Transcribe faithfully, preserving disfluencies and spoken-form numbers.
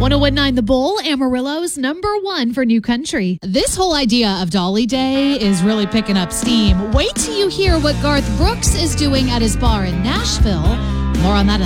one oh one point nine The Bull, Amarillo's number one for new country. This whole idea of Dolly Day is really picking up steam. Wait till you hear what Garth Brooks is doing at his bar in Nashville. More on that